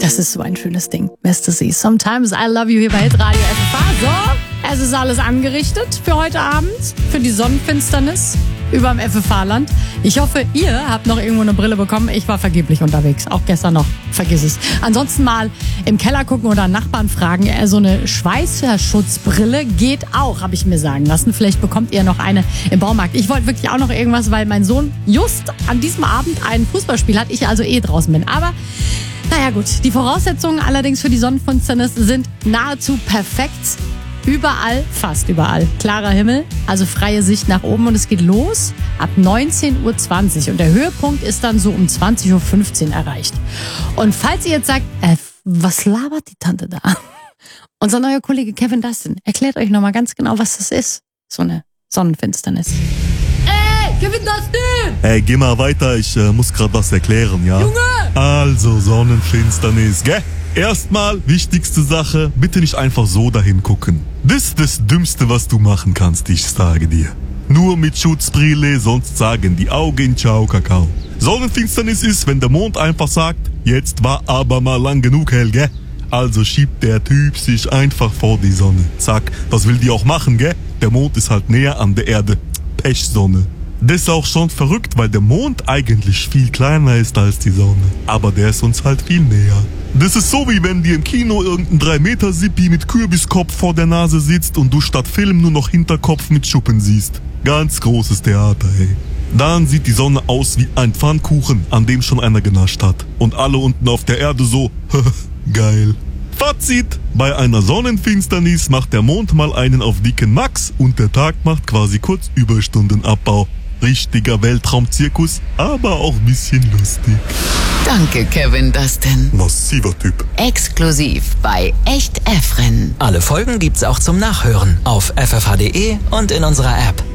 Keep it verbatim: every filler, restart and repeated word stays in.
Das ist so ein schönes Ding. Mister C, Sometimes I Love You hier bei Hitradio F F A. So, es ist alles angerichtet für heute Abend, für die Sonnenfinsternis überm F F A-Land. Ich hoffe, ihr habt noch irgendwo eine Brille bekommen. Ich war vergeblich unterwegs, auch gestern noch. Vergiss es. Ansonsten mal im Keller gucken oder Nachbarn fragen. So eine Schweißschutzbrille geht auch, habe ich mir sagen lassen. Vielleicht bekommt ihr noch eine im Baumarkt. Ich wollte wirklich auch noch irgendwas, weil mein Sohn just an diesem Abend ein Fußballspiel hat. Ich also eh draußen bin. Aber naja gut, die Voraussetzungen allerdings für die Sonnenfinsternis sind nahezu perfekt. Überall, fast überall, klarer Himmel, also freie Sicht nach oben und es geht los ab neunzehn Uhr zwanzig und der Höhepunkt ist dann so um zwanzig Uhr fünfzehn erreicht. Und falls ihr jetzt sagt, äh, was labert die Tante da? Unser neuer Kollege Kevin Dustin erklärt euch nochmal ganz genau, was das ist, so eine Sonnenfinsternis. Ey, Kevin Dustin! Ey, geh mal weiter, ich äh, muss gerade was erklären, ja? Junge! Also, Sonnenfinsternis, gell? Erstmal, wichtigste Sache, bitte nicht einfach so dahin gucken. Das ist das Dümmste, was du machen kannst, ich sage dir. Nur mit Schutzbrille, sonst sagen die Augen ciao, Kakao. Sonnenfinsternis ist, wenn der Mond einfach sagt, jetzt war aber mal lang genug hell, gell? Also schiebt der Typ sich einfach vor die Sonne. Zack, das will die auch machen, gell? Der Mond ist halt näher an der Erde. Pechsonne. Das ist auch schon verrückt, weil der Mond eigentlich viel kleiner ist als die Sonne. Aber der ist uns halt viel näher. Das ist so, wie wenn dir im Kino irgendein drei Meter Sippi mit Kürbiskopf vor der Nase sitzt und du statt Film nur noch Hinterkopf mit Schuppen siehst. Ganz großes Theater, ey. Dann sieht die Sonne aus wie ein Pfannkuchen, an dem schon einer genascht hat. Und alle unten auf der Erde so, geil. Fazit, bei einer Sonnenfinsternis macht der Mond mal einen auf dicken Max und der Tag macht quasi kurz Überstundenabbau. Richtiger Weltraumzirkus, aber auch ein bisschen lustig. Danke, Kevin Dustin. Massiver Typ. Exklusiv bei Echt Efren. Alle Folgen gibt's auch zum Nachhören auf f f h punkt d e und in unserer App.